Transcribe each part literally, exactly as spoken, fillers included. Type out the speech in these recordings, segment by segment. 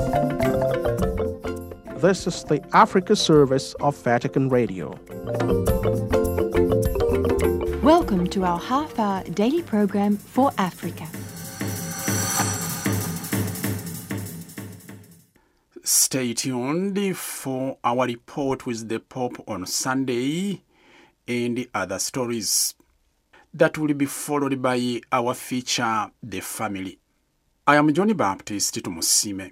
This is the Africa service of Vatican Radio. Welcome to our half-hour daily program for Africa. Stay tuned for our report with the Pope on Sunday and other stories. That will be followed by our feature, The Family. I am Johnny Baptist Tumusime.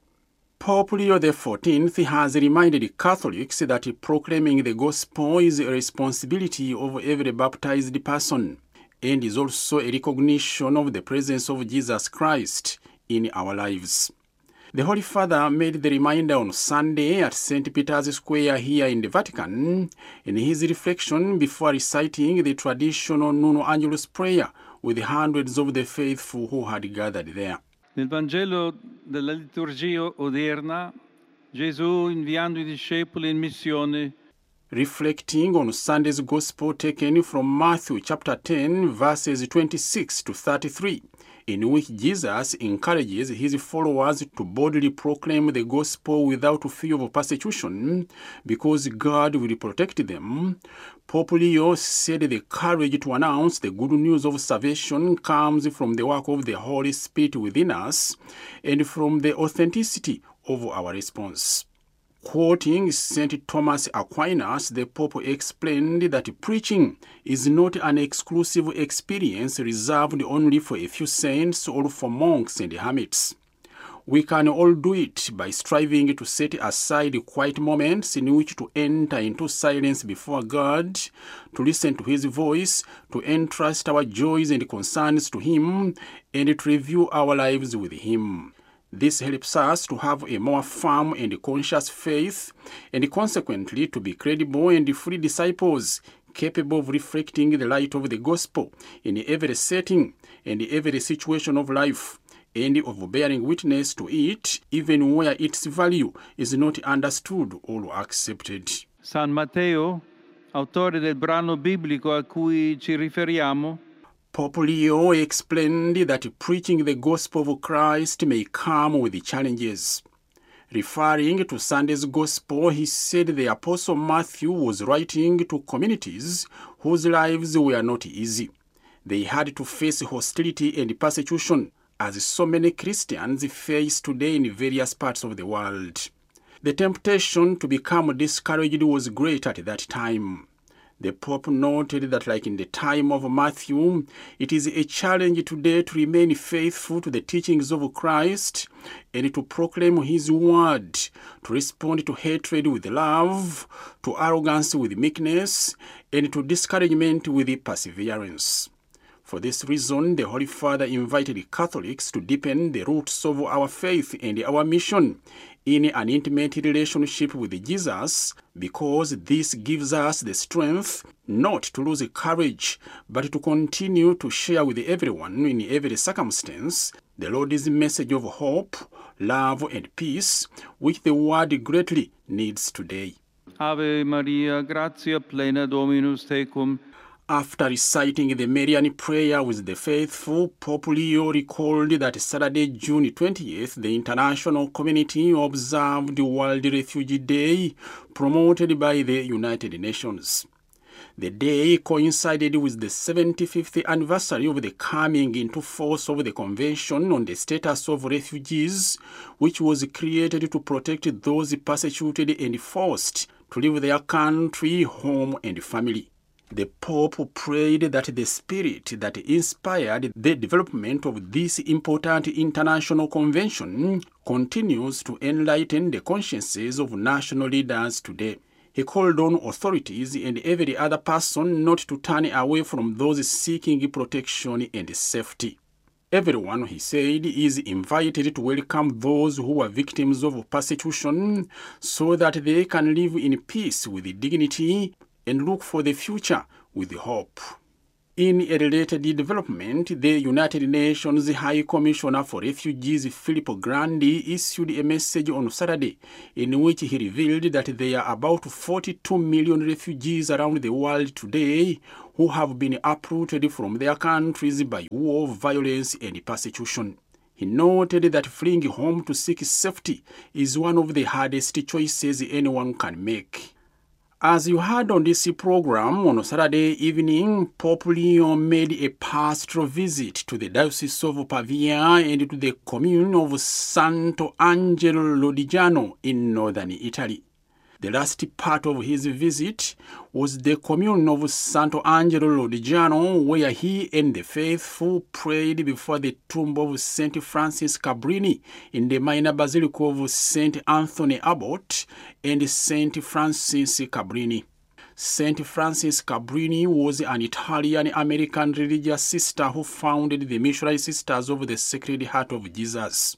Pope Leo the fourteenth has reminded Catholics that proclaiming the gospel is a responsibility of every baptized person and is also a recognition of the presence of Jesus Christ in our lives. The Holy Father made the reminder on Sunday at Saint Peter's Square here in the Vatican in his reflection before reciting the traditional Nuno Angelus prayer with hundreds of the faithful who had gathered there. Nel Vangelo della liturgia odierna, Gesù inviando I discepoli in missione. Reflecting on Sunday's Gospel taken from Matthew chapter ten, verses twenty-six to thirty-three, in which Jesus encourages his followers to boldly proclaim the gospel without fear of persecution, because God will protect them, Pope Leo said the courage to announce the good news of salvation comes from the work of the Holy Spirit within us and from the authenticity of our response. Quoting Saint Thomas Aquinas, the Pope explained that preaching is not an exclusive experience reserved only for a few saints or for monks and hermits. We can all do it by striving to set aside quiet moments in which to enter into silence before God, to listen to His voice, to entrust our joys and concerns to Him, and to review our lives with Him. This helps us to have a more firm and conscious faith, and consequently to be credible and free disciples, capable of reflecting the light of the gospel in every setting and every situation of life, and of bearing witness to it even where its value is not understood or accepted. San Matteo, autore del brano biblico a cui ci riferiamo, Pope Leo explained that preaching the gospel of Christ may come with challenges. Referring to Sunday's gospel, he said the Apostle Matthew was writing to communities whose lives were not easy. They had to face hostility and persecution, as so many Christians face today in various parts of the world. The temptation to become discouraged was great at that time. The Pope noted that, like in the time of Matthew, it is a challenge today to remain faithful to the teachings of Christ and to proclaim His word, to respond to hatred with love, to arrogance with meekness, and to discouragement with perseverance. For this reason, the Holy Father invited Catholics to deepen the roots of our faith and our mission in an intimate relationship with Jesus, because this gives us the strength not to lose courage, but to continue to share with everyone in every circumstance the Lord's message of hope, love, and peace, which the world greatly needs today. Ave Maria, gratia plena Dominus tecum. After reciting the Marian prayer with the faithful, Pope Leo recalled that Saturday, June twentieth, the international community observed World Refugee Day, promoted by the United Nations. The day coincided with the seventy-fifth anniversary of the coming into force of the Convention on the Status of Refugees, which was created to protect those persecuted and forced to leave their country, home, and family. The Pope prayed that the spirit that inspired the development of this important international convention continues to enlighten the consciences of national leaders today. He called on authorities and every other person not to turn away from those seeking protection and safety. Everyone, he said, is invited to welcome those who are victims of persecution so that they can live in peace with dignity and look for the future with hope. In a related development, the United Nations High Commissioner for Refugees, Filippo Grandi, issued a message on Saturday in which he revealed that there are about forty-two million refugees around the world today who have been uprooted from their countries by war, violence, and persecution. He noted that fleeing home to seek safety is one of the hardest choices anyone can make. As you heard on this program, on Saturday evening, Pope Leo made a pastoral visit to the Diocese of Pavia and to the commune of Santo Angelo Lodigiano in northern Italy. The last part of his visit was the commune of Santo Angelo Lodigiano, where he and the faithful prayed before the tomb of Saint Francis Cabrini in the minor basilica of Saint Anthony Abbot and Saint Francis Cabrini. Saint Francis Cabrini was an Italian-American religious sister who founded the Missionary Sisters of the Sacred Heart of Jesus.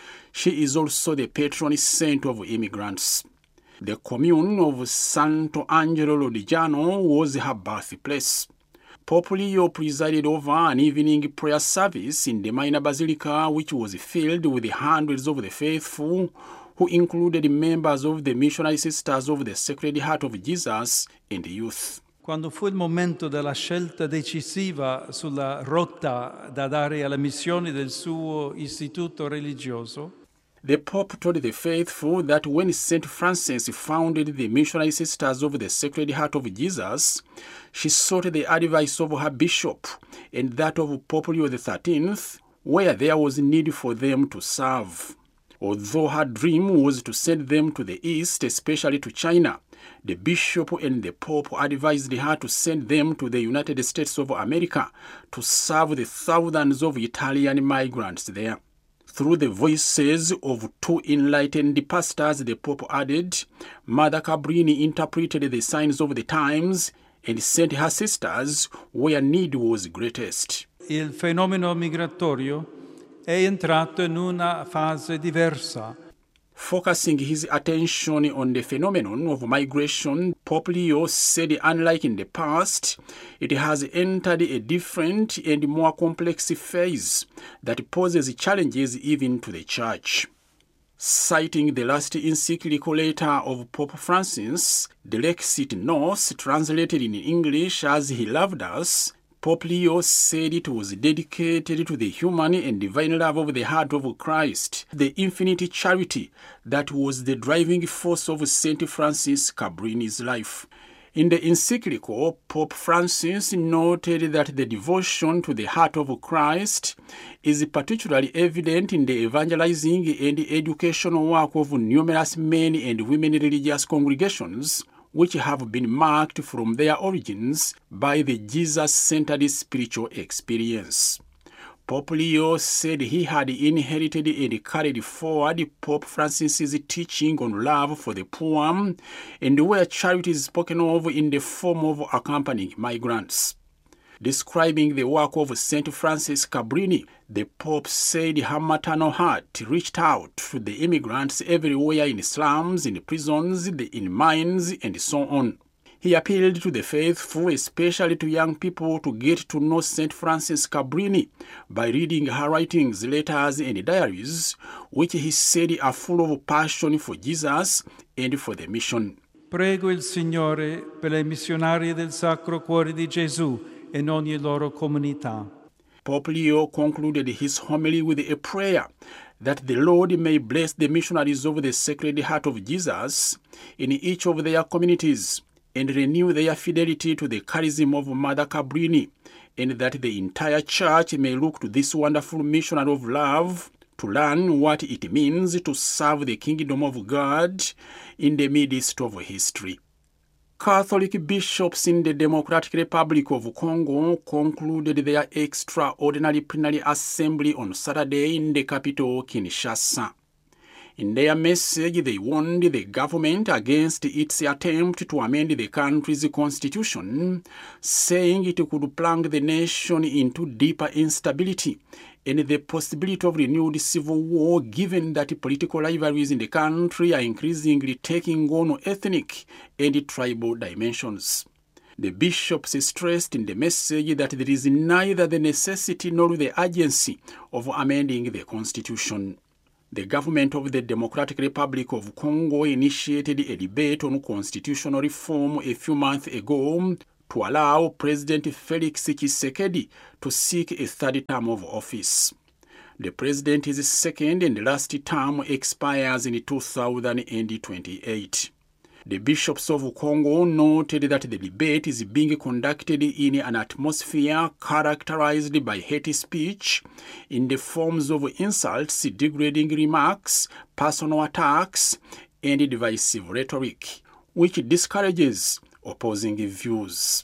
She is also the patron saint of immigrants. The commune of Santo Angelo Lodigiano was her birthplace. Pope Leo presided over an evening prayer service in the minor basilica, which was filled with hundreds of the faithful, who included members of the Missionary Sisters of the Sacred Heart of Jesus and youth. Quando fu il momento della scelta decisiva sulla rotta da dare alla missione del suo istituto religioso, the Pope told the faithful that when Saint Francis founded the Missionary Sisters of the Sacred Heart of Jesus, she sought the advice of her bishop and that of Pope Leo the thirteenth, where there was need for them to serve. Although her dream was to send them to the East, especially to China, the bishop and the Pope advised her to send them to the United States of America to serve the thousands of Italian migrants there. Through the voices of two enlightened pastors, the Pope added, Mother Cabrini interpreted the signs of the times and sent her sisters where need was greatest. Il fenomeno migratorio è entrato in una fase diversa. Focusing his attention on the phenomenon of migration, Pope Leo said unlike in the past, it has entered a different and more complex phase that poses challenges even to the Church. Citing the last encyclical letter of Pope Francis, Dilexit Nos, translated in English as He Loved Us, Pope Leo said it was dedicated to the human and divine love of the heart of Christ, the infinite charity that was the driving force of Saint Francis Cabrini's life. In the encyclical, Pope Francis noted that the devotion to the heart of Christ is particularly evident in the evangelizing and educational work of numerous men and women religious congregations, which have been marked from their origins by the Jesus-centered spiritual experience. Pope Leo said he had inherited and carried forward Pope Francis's teaching on love for the poor and where charity is spoken of in the form of accompanying migrants. Describing the work of Saint Francis Cabrini, the Pope said her maternal heart reached out to the immigrants everywhere in slums, in prisons, in mines, and so on. He appealed to the faithful, especially to young people, to get to know Saint Francis Cabrini by reading her writings, letters, and diaries, which he said are full of passion for Jesus and for the mission. Prego il Signore per le missionarie del Sacro Cuore di Gesù in ogni loro comunità. Pope Leo concluded his homily with a prayer that the Lord may bless the missionaries of the Sacred Heart of Jesus in each of their communities and renew their fidelity to the charism of Mother Cabrini, and that the entire Church may look to this wonderful missionary of love to learn what it means to serve the kingdom of God in the midst of history. Catholic bishops in the Democratic Republic of Congo concluded their extraordinary plenary assembly on Saturday in the capital, Kinshasa. In their message, they warned the government against its attempt to amend the country's constitution, saying it could plunge the nation into deeper instability and the possibility of renewed civil war, given that political rivalries in the country are increasingly taking on ethnic and tribal dimensions. The bishops stressed in the message that there is neither the necessity nor the urgency of amending the constitution. The government of the Democratic Republic of Congo initiated a debate on constitutional reform a few months ago to allow President Felix Tshisekedi to seek a third term of office. The president's second and last term expires in two thousand twenty-eight. The bishops of Congo noted that the debate is being conducted in an atmosphere characterized by hate speech in the forms of insults, degrading remarks, personal attacks, and divisive rhetoric, which discourages opposing views.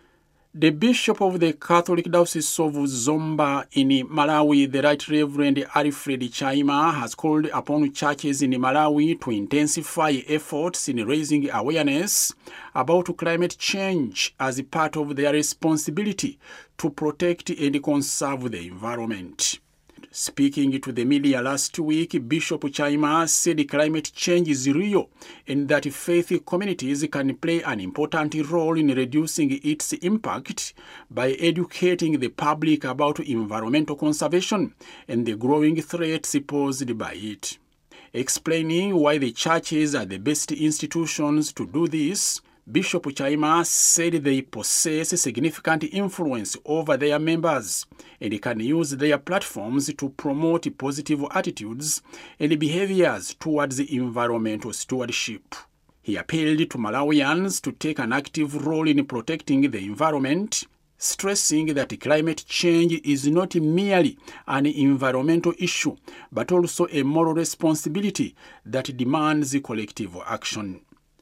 The Bishop of the Catholic Diocese of Zomba in Malawi, the Right Reverend Alfred Chaima, has called upon churches in Malawi to intensify efforts in raising awareness about climate change as part of their responsibility to protect and conserve the environment. Speaking to the media last week, Bishop Chaima said climate change is real and that faith communities can play an important role in reducing its impact by educating the public about environmental conservation and the growing threats posed by it. Explaining why the churches are the best institutions to do this, Bishop Chaima said they possess significant influence over their members and can use their platforms to promote positive attitudes and behaviors towards environmental stewardship. He appealed to Malawians to take an active role in protecting the environment, stressing that climate change is not merely an environmental issue, but also a moral responsibility that demands collective action.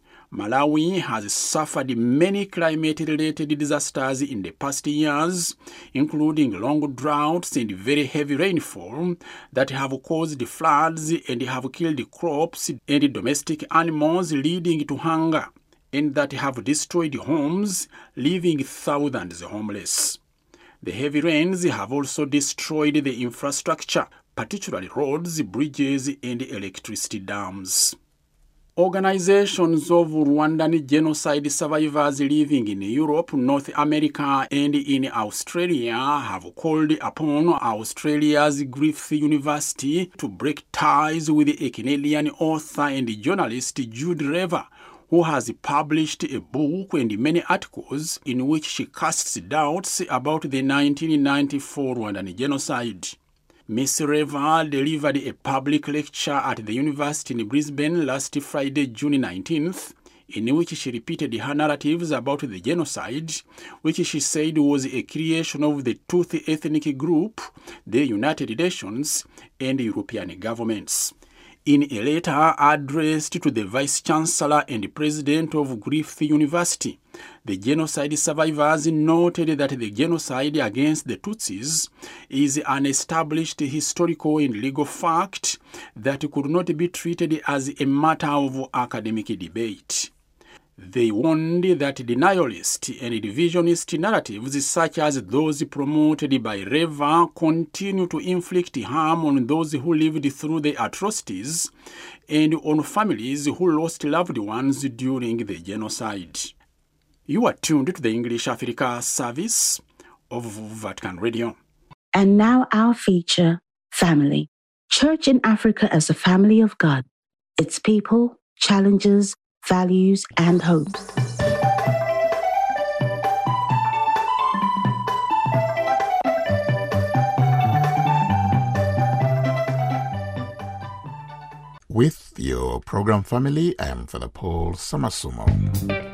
Malawi has suffered many climate-related disasters in the past years, including long droughts and very heavy rainfall that have caused floods and have killed crops and domestic animals, leading to hunger, and that have destroyed homes, leaving thousands homeless. The heavy rains have also destroyed the infrastructure, particularly roads, bridges, and electricity dams. Organizations of Rwandan genocide survivors living in Europe, North America, and in Australia have called upon Australia's Griffith University to break ties with a Canadian author and journalist Jude Rever, who has published a book and many articles in which she casts doubts about the nineteen ninety-four Rwandan genocide. Miss Rever delivered a public lecture at the university in Brisbane last Friday, June nineteenth, in which she repeated her narratives about the genocide, which she said was a creation of the Tutsi ethnic group, the United Nations, and European governments. In a letter addressed to the Vice-Chancellor and President of Griffith University, the genocide survivors noted that the genocide against the Tutsis is an established historical and legal fact that could not be treated as a matter of academic debate. They warned that denialist and divisionist narratives such as those promoted by Rever continue to inflict harm on those who lived through the atrocities and on families who lost loved ones during the genocide. You are tuned to the English Africa service of Vatican Radio. And now our feature, Family. Church in Africa as a family of God. Its people, challenges, values, and hopes. With your program Family, I am Father Paul Samasumo.